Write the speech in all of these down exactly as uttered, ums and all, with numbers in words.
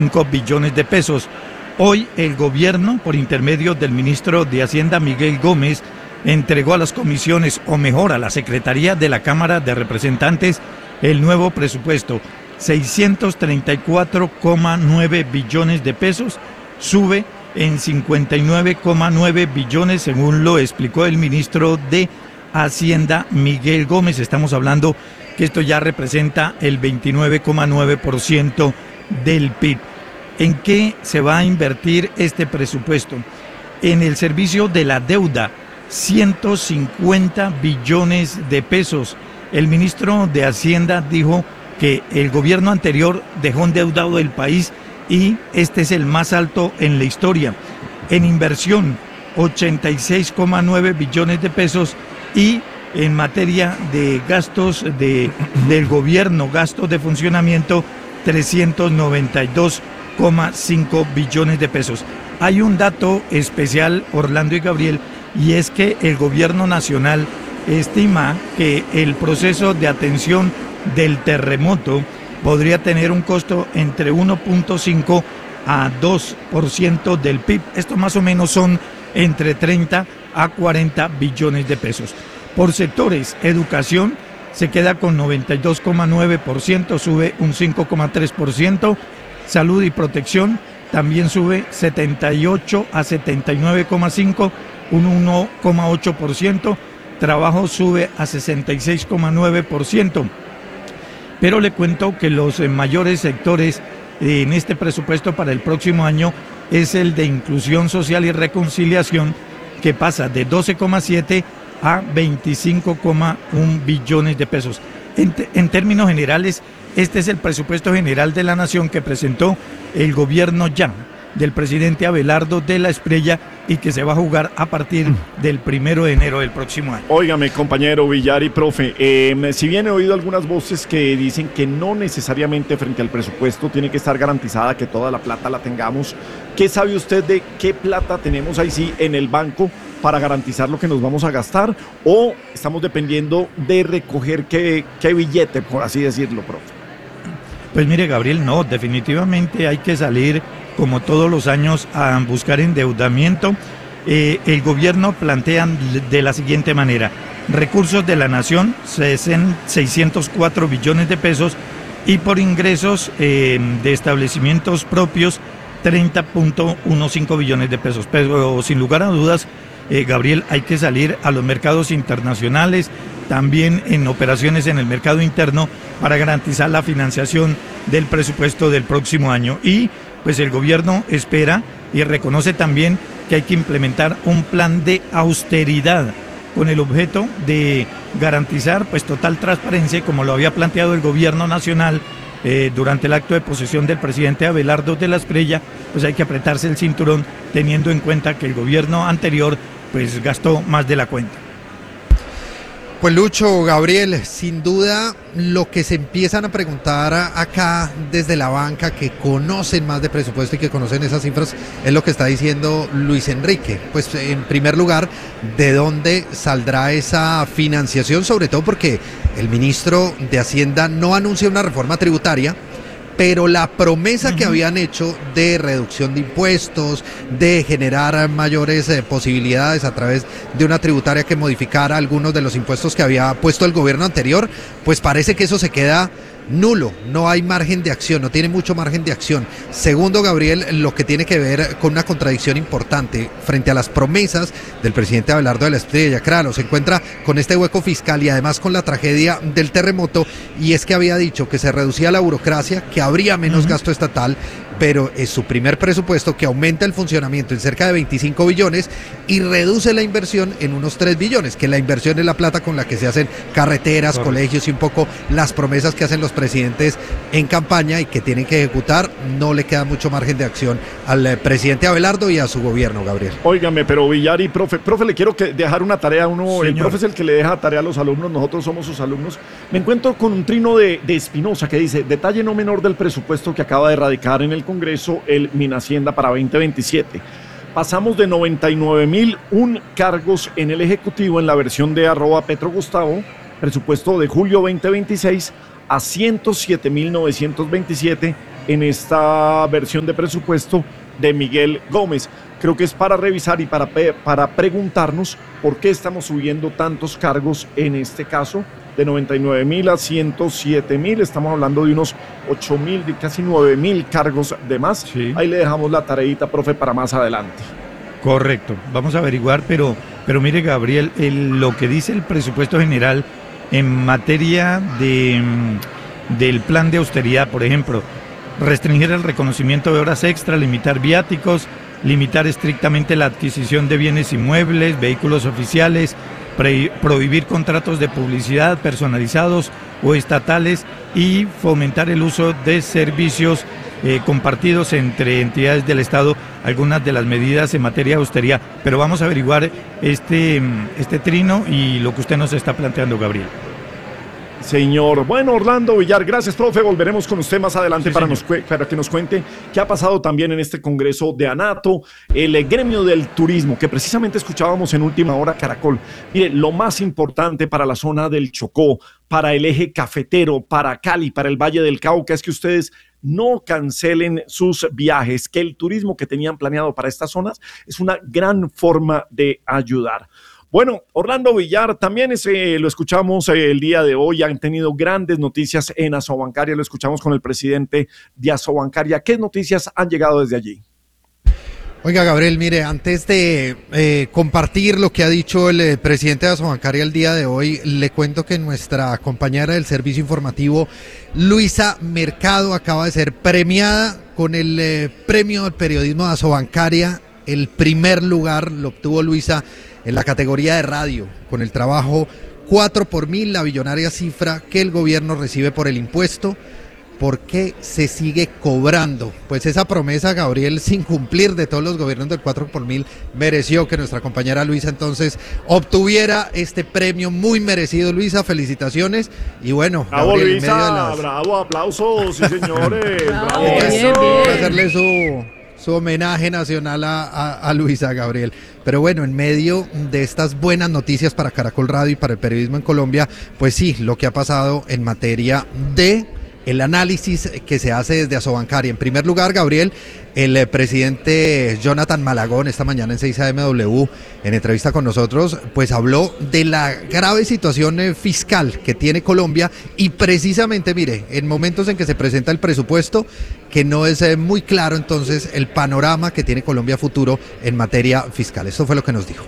cinco billones de pesos. Hoy el gobierno, por intermedio del ministro de Hacienda Miguel Gómez, entregó a las comisiones, o mejor, a la Secretaría de la Cámara de Representantes, el nuevo presupuesto, seiscientos treinta y cuatro coma nueve billones de pesos, sube en cincuenta y nueve coma nueve billones, según lo explicó el ministro de Hacienda Miguel Gómez. Estamos hablando que esto ya representa el veintinueve coma nueve por ciento del P I B. ¿En qué se va a invertir este presupuesto? En el servicio de la deuda, ciento cincuenta billones de pesos. El ministro de Hacienda dijo que el gobierno anterior dejó endeudado el país y este es el más alto en la historia. En inversión, ochenta y seis coma nueve billones de pesos, y en materia de gastos de, del gobierno, gastos de funcionamiento, trescientos noventa y dos coma cinco billones de pesos. Hay un dato especial, Orlando y Gabriel, y es que el gobierno nacional estima que el proceso de atención del terremoto podría tener un costo entre uno punto cinco a dos por ciento del P I B. Esto más o menos son entre treinta a cuarenta billones de pesos. Por sectores, educación se queda con noventa y dos coma nueve por ciento, sube un cinco coma tres por ciento. Salud y protección también sube setenta y ocho a setenta y nueve coma cinco, un uno coma ocho por ciento. Trabajo sube a sesenta y seis coma nueve por ciento. Pero le cuento que los mayores sectores en este presupuesto para el próximo año es el de inclusión social y reconciliación, que pasa de doce coma siete a veinticinco coma uno billones de pesos. En, en términos generales, este es el presupuesto general de la nación que presentó el gobierno ya del presidente Abelardo de la Espriella y que se va a jugar a partir del primero de enero del próximo año. Óigame, compañero Villar y profe, eh, si bien he oído algunas voces que dicen que no necesariamente frente al presupuesto tiene que estar garantizada que toda la plata la tengamos, ¿qué sabe usted de qué plata tenemos ahí sí en el banco para garantizar lo que nos vamos a gastar, o estamos dependiendo de recoger qué, qué billete, por así decirlo, profe? Pues mire, Gabriel, no, definitivamente hay que salir como todos los años a buscar endeudamiento. Eh, el gobierno plantea de la siguiente manera: recursos de la nación, seiscientos cuatro billones de pesos, y por ingresos eh, de establecimientos propios, treinta punto quince billones de pesos. Pero sin lugar a dudas, eh, Gabriel, hay que salir a los mercados internacionales, también en operaciones en el mercado interno, para garantizar la financiación del presupuesto del próximo año. Y pues el gobierno espera y reconoce también que hay que implementar un plan de austeridad con el objeto de garantizar pues total transparencia, como lo había planteado el gobierno nacional eh, durante el acto de posesión del presidente Abelardo de la Espriella. Pues hay que apretarse el cinturón, teniendo en cuenta que el gobierno anterior pues gastó más de la cuenta. Pues Lucho, Gabriel, sin duda lo que se empiezan a preguntar acá desde la banca, que conocen más de presupuesto y que conocen esas cifras, es lo que está diciendo Luis Enrique. Pues en primer lugar, ¿de dónde saldrá esa financiación? Sobre todo porque el ministro de Hacienda no anuncia una reforma tributaria, pero la promesa uh-huh. que habían hecho de reducción de impuestos, de generar mayores eh, posibilidades a través de una tributaria que modificara algunos de los impuestos que había puesto el gobierno anterior, pues parece que eso se queda nulo, no hay margen de acción, no tiene mucho margen de acción. Segundo, Gabriel, lo que tiene que ver con una contradicción importante frente a las promesas del presidente Abelardo de la Espriella. Claro, se encuentra con este hueco fiscal y además con la tragedia del terremoto, y es que había dicho que se reducía la burocracia, que habría menos uh-huh. gasto estatal, pero es su primer presupuesto que aumenta el funcionamiento en cerca de veinticinco billones y reduce la inversión en unos tres billones, que la inversión es la plata con la que se hacen carreteras, Correcto. colegios y un poco las promesas que hacen los presidentes en campaña y que tienen que ejecutar. No le queda mucho margen de acción al presidente Abelardo y a su gobierno, Gabriel. Óigame, pero Villar y profe, profe, le quiero que dejar una tarea a uno. Señor. El profe es el que le deja tarea a los alumnos, nosotros somos sus alumnos. Me encuentro con un trino de, de Espinosa que dice: detalle no menor del presupuesto que acaba de radicar en el Congreso el Minhacienda para veinte veintisiete. Pasamos de noventa y nueve mil un cargos en el Ejecutivo en la versión de arroba Petro Gustavo, presupuesto de julio veinte veintiséis, a ciento siete mil novecientos veintisiete en esta versión de presupuesto de Miguel Gómez. Creo que es para revisar y para, para preguntarnos por qué estamos subiendo tantos cargos en este caso, de noventa y nueve mil a ciento siete mil, estamos hablando de unos ocho mil, de casi nueve mil cargos de más. Sí. Ahí le dejamos la tareita, profe, para más adelante. Correcto, vamos a averiguar, pero, pero mire, Gabriel, el, lo que dice el presupuesto general en materia de, del plan de austeridad, por ejemplo, restringir el reconocimiento de horas extra, limitar viáticos, limitar estrictamente la adquisición de bienes inmuebles, vehículos oficiales, pre- prohibir contratos de publicidad personalizados o estatales y fomentar el uso de servicios eh, compartidos entre entidades del Estado, algunas de las medidas en materia de austeridad. Pero vamos a averiguar este, este trino y lo que usted nos está planteando, Gabriel. Señor, bueno, Orlando Villar, gracias, profe, volveremos con usted más adelante sí, para, nos, para que nos cuente qué ha pasado también en este congreso de ANATO, el gremio del turismo, que precisamente escuchábamos en Última Hora Caracol. Mire, lo más importante para la zona del Chocó, para el eje cafetero, para Cali, para el Valle del Cauca, es que ustedes no cancelen sus viajes, que el turismo que tenían planeado para estas zonas es una gran forma de ayudar. Bueno, Orlando Villar, también ese, lo escuchamos eh, el día de hoy, han tenido grandes noticias en Asobancaria, lo escuchamos con el presidente de Asobancaria. ¿Qué noticias han llegado desde allí? Oiga, Gabriel, mire, antes de eh, compartir lo que ha dicho el eh, presidente de Asobancaria el día de hoy, le cuento que nuestra compañera del servicio informativo, Luisa Mercado, acaba de ser premiada con el eh, premio del periodismo de Asobancaria. El primer lugar lo obtuvo Luisa en la categoría de radio, con el trabajo cuatro por mil, la billonaria cifra que el gobierno recibe por el impuesto. ¿Por qué se sigue cobrando? Pues esa promesa, Gabriel, sin cumplir de todos los gobiernos del cuatro por mil, mereció que nuestra compañera Luisa entonces obtuviera este premio muy merecido. Luisa, felicitaciones. Y bueno, bravo, Gabriel, Luisa, en medio de las... bravo, aplausos, sí señores. Bravo, bien, eso. Bien. Hacerle su... su homenaje nacional a, a, a Luisa, Gabriel. Pero bueno, en medio de estas buenas noticias para Caracol Radio y para el periodismo en Colombia, pues sí, lo que ha pasado en materia de el análisis que se hace desde Asobancaria. En primer lugar, Gabriel, el eh, presidente Jonathan Malagón, esta mañana en seis A M W, en entrevista con nosotros, pues habló de la grave situación eh, fiscal que tiene Colombia y precisamente, mire, en momentos en que se presenta el presupuesto, que no es eh, muy claro entonces el panorama que tiene Colombia futuro en materia fiscal. Esto fue lo que nos dijo.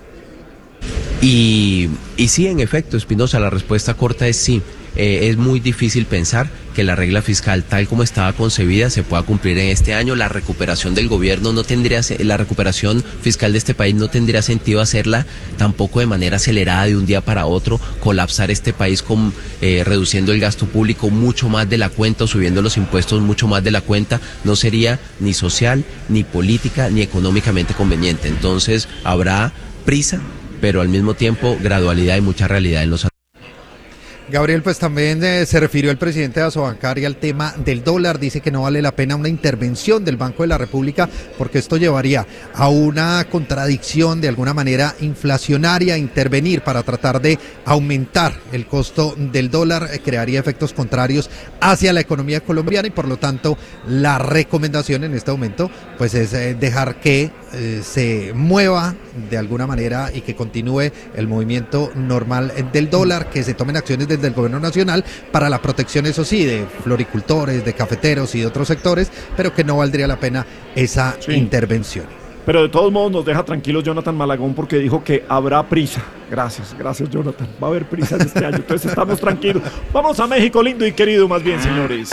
Y, y sí, en efecto, Espinosa, la respuesta corta es sí. Eh, es muy difícil pensar que la regla fiscal tal como estaba concebida se pueda cumplir en este año. La recuperación del gobierno no tendría, la recuperación fiscal de este país no tendría sentido hacerla tampoco de manera acelerada de un día para otro, colapsar este país con eh, reduciendo el gasto público mucho más de la cuenta o subiendo los impuestos mucho más de la cuenta, no sería ni social, ni política, ni económicamente conveniente. Entonces habrá prisa, pero al mismo tiempo gradualidad y mucha realidad en los. Gabriel, pues también eh, se refirió el presidente de Asobancaria al tema del dólar. Dice que no vale la pena una intervención del Banco de la República porque esto llevaría a una contradicción de alguna manera inflacionaria. Intervenir para tratar de aumentar el costo del dólar eh, crearía efectos contrarios hacia la economía colombiana y por lo tanto la recomendación en este momento pues es eh, dejar que eh, se mueva de alguna manera y que continúe el movimiento normal del dólar, que se tomen acciones desde del gobierno nacional para la protección, eso sí, de floricultores, de cafeteros y de otros sectores, pero que no valdría la pena esa sí. intervención. Pero de todos modos nos deja tranquilos Jonathan Malagón porque dijo que habrá prisa. Gracias, gracias Jonathan. Va a haber prisa en este año, entonces estamos tranquilos. Vamos a México lindo y querido más bien, señores.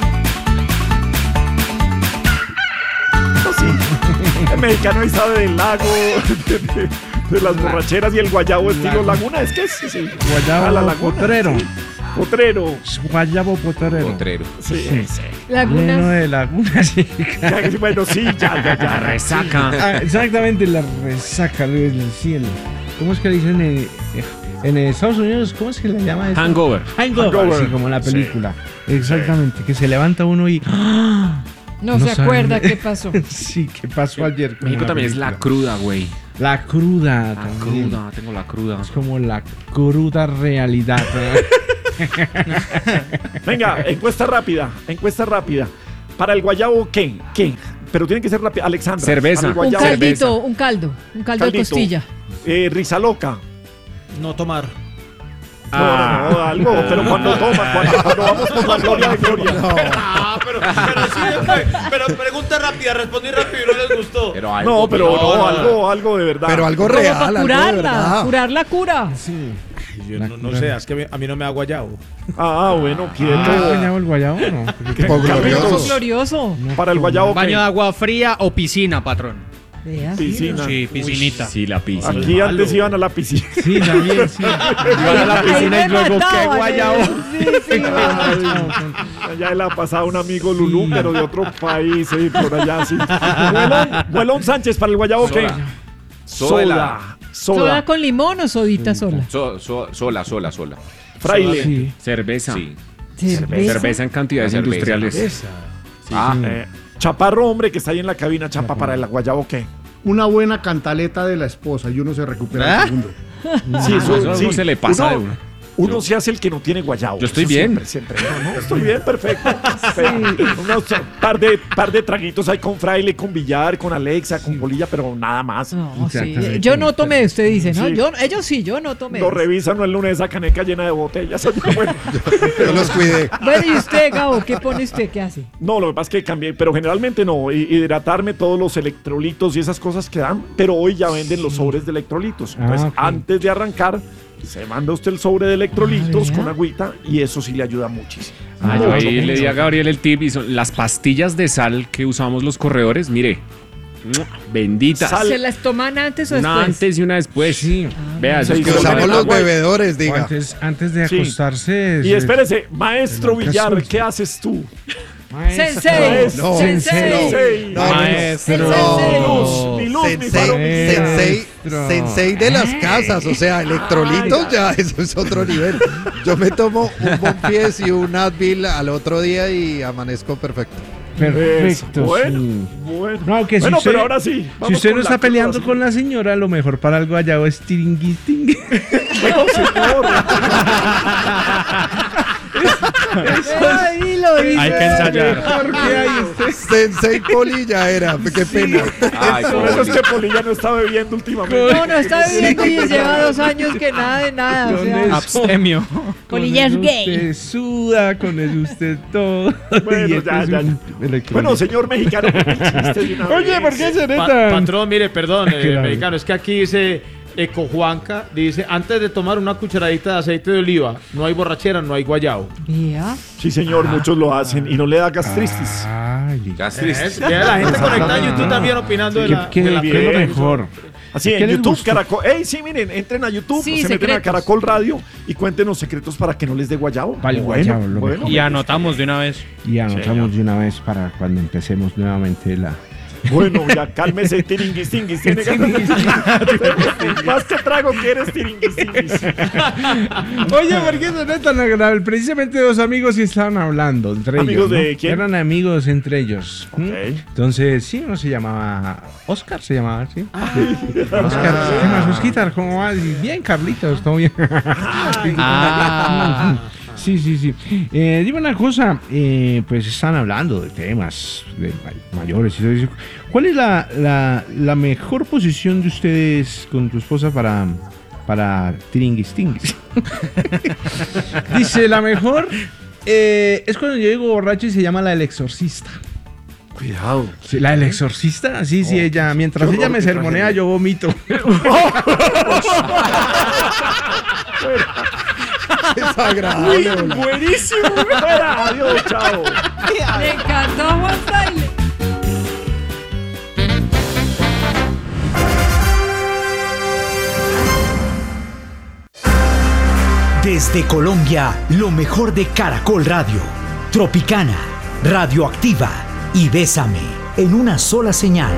Así, el mexicano ahí sabe del lago, de, de, de las borracheras y el guayabo estilo laguna, es que es sí. Guayabo la laguna, potrero. Sí. Potrero. Guayabo potrero. Potrero. Sí, sí. sí. Lagunas. Lleno de lagunas. Sí. Ya, bueno, sí, ya, ya, ya. La resaca. Ah, exactamente, la resaca del cielo. ¿Cómo es que dicen en, en Estados Unidos? ¿Cómo es que le llama eso? Hangover. Hangover. Hangover. Sí, como la película. Sí. Exactamente, que se levanta uno y... ¡ah! No, no se sabe. Acuerda qué pasó. Sí, qué pasó ayer. México también película. Es la cruda, güey. La cruda. La también. cruda, tengo la cruda. Es como la cruda realidad. Venga, encuesta rápida, encuesta rápida. para el guayabo, ¿qué? ¿Qué? Pero tiene que ser rápido. Alexandra. Cerveza. Un caldito, cerveza. un caldo, un caldo Caldito. de costilla. Eh, risa loca. No tomar. No, ah. no, no, algo, pero cuando toma, cuando, cuando vamos por la gloria de Gloria. No. Ah, pero, pero sí, pero pregunta rápida, respondí rápido y no les gustó. Pero algo, no, pero no, no, no, algo, algo de verdad. Pero algo real, para curarla, curar la cura. Sí. Yo no, no sé, es que a mí, a mí no me da guayabo. Ah, bueno, quieto. Ah, el guayabo, no. Qué glorioso. glorioso. Para el guayabo, ¿baño de agua fría o piscina, patrón? Piscina. Sí, piscinita. Uy, sí, la piscina. Aquí Malo. antes iban a la piscina. Sí, también, sí. Iban a la piscina y luego, ¿qué guayabo? Sí, sí. Allá le ha pasado un amigo Lulú, pero de otro país, sí, por allá, sí. Buelón, Buelón Sánchez, para el guayabo, ¿qué? Soda. Soda. ¿Soda con limón o sodita sola? So, so, sola, sola, sola. Fraile. Sí. Cerveza. Sí. Cerveza. Cerveza en cantidades Cerveza. industriales. Cerveza. Sí. Ah, eh, Chaparro, hombre, que está ahí en la cabina, Chapa, para el guayabo, ¿qué? Una buena cantaleta de la esposa y uno se recupera el segundo. Sí, eso, eso sí. no se le pasa uno, de uno. Uno se hace el que no tiene guayabo. Yo estoy Eso bien. Siempre, siempre. No, no, estoy bien, perfecto. Sí. Unos par de, par de traguitos ahí con Fraile, con Villar, con Alexa, con Polilla, pero nada más. No, sí. Yo no tomé, usted dice, ¿no? Sí. Yo, ellos sí, yo no tomé. Lo revisan el lunes, esa caneca llena de botellas. Bueno. Yo los cuidé. Bueno, ¿y usted, Gabo, qué pone usted? ¿Qué hace? No, lo que pasa es que cambié, pero generalmente no. Hidratarme todos los electrolitos y esas cosas que dan, pero hoy ya venden los sobres de electrolitos. Entonces, Ah, okay. antes de arrancar, se manda usted el sobre de electrolitos Ah, con agüita y eso sí le ayuda muchísimo. Ah, yo Mucho, ahí le mucho. di a Gabriel el tip y son las pastillas de sal que usamos los corredores, mire, benditas. Sal. ¿Se las toman antes o después? Una antes y una después. Sí. Vea, eso Sí, es Que sí, usamos sí. los Agua. bebedores, diga. Antes, antes de Sí. acostarse. Y se- espérese, maestro Nunca Villar, susto. ¿qué haces tú? Sensei. No, Sensei. Sensei. No, no, no. Maestro. Sensei. Luz, ni luz, ni Sensei, palomilla. sensei, Maestro. sensei de las casas, o sea, electrolitos ya, eso es otro nivel. Yo me tomo un Bonfies y un Advil al otro día y amanezco perfecto. Perfecto. Bueno, sí. bueno. No, que si Bueno, usted, pero ahora sí. si vamos usted no con está la peleando cosa. con la señora, lo mejor para el guayabo es tiringuiting. Bueno, señor. Ahí lo dice. Hay que ensayar. ¿Por qué hay usted? Sensei Polilla era, qué pena. Ay, Por eso es Poli. que Polilla no está bebiendo últimamente. No, no está viviendo y lleva dos años que nada de nada. O Con sea, eso- Abstemio. Polilla es con eso gay. Usted suda, con eso usted todo. Bueno, Y este ya, es ya, un ya. electrolito. Bueno, señor mexicano, ¿por qué el chiste de una Oye, vez? ¿por qué se Pa- neta? patrón, mire, perdón, eh, Claro. mexicano, es que aquí dice Ecojuanca, dice, antes de tomar una cucharadita de aceite de oliva, no hay borrachera, no hay guayabo. Vea. Sí, señor, muchos lo hacen y no le da gastritis. Ay, Es, vea la gente conectada en YouTube también opinando de la, ¿qué, de la qué, qué es lo bien. mejor? Así ¿Qué en les YouTube, gustó? Caracol. ¡Ey, sí, miren! Entren a YouTube, Sí, se meten a secretos. Caracol Radio y cuéntenos secretos para que no les dé guayabo. Para el Bueno, guayabo, lo bueno. Y anotamos de una vez. Y anotamos de una vez para cuando empecemos nuevamente la... Bueno, ya cálmese, tiringuistinguis. Tiene ganas de- Más que trago quieres tiringuistinguis. Oye, ¿por qué no es tan agradable? Precisamente dos amigos y estaban hablando entre ¿Amigos ellos. ¿no? de quién? Eran amigos entre ellos. ¿Mm? Ok. Entonces, sí, uno se llamaba Oscar, se llamaba, ¿sí? Oscar, ¿qué más? Osquitar, ¿cómo va? Bien, Carlitos, todo bien. Ah. Sí, sí, sí. Eh, dime una cosa, eh, pues están hablando de temas de may- mayores y todo eso. ¿Cuál es la, la, la mejor posición de ustedes con tu esposa para, para tiringuistinguis? Dice, la mejor eh, es cuando yo llego borracho y se llama la del exorcista. Cuidado. Sí, ¿la del exorcista? Sí, sí, ella, mientras qué ella horror, me qué sermonea, tragedia. yo vomito. Desagradable. hola. Buenísimo. Fuera, adiós, chao. Le encantó a Juan Fraile. Desde Colombia, lo mejor de Caracol Radio, Tropicana, Radioactiva y Bésame en una sola señal.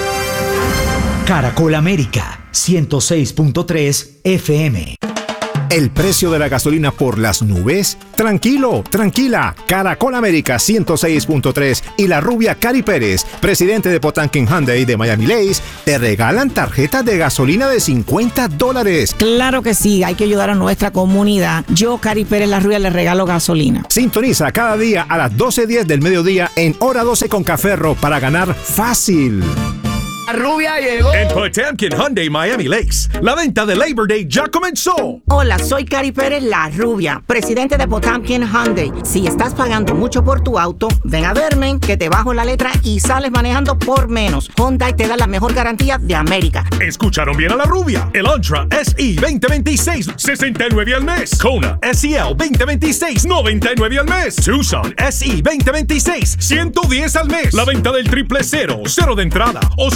Caracol América, ciento seis punto tres F M. ¿El precio de la gasolina por las nubes? Tranquilo, tranquila. Caracol América ciento seis punto tres y la rubia Cari Pérez, presidente de Potankin Hyundai de Miami Lakes, te regalan tarjetas de gasolina de cincuenta dólares. Claro que sí, hay que ayudar a nuestra comunidad. Yo, Cari Pérez, la rubia, le regalo gasolina. Sintoniza cada día a las doce diez del mediodía en Hora doce con Caferro para ganar fácil. La rubia llegó. En Potemkin Hyundai Miami Lakes, la venta de Labor Day ya comenzó. Hola, soy Cari Pérez, la rubia, presidente de Potemkin Hyundai. Si estás pagando mucho por tu auto, ven a verme, que te bajo la letra y sales manejando por menos. Hyundai te da la mejor garantía de América. Escucharon bien a la rubia. El Elantra S E veinte veintiséis, sesenta y nueve al mes. Kona S E L veinte veintiséis, noventa y nueve al mes. Tucson S E veinte veintiséis, ciento diez al mes. La venta del triple cero, cero de entrada o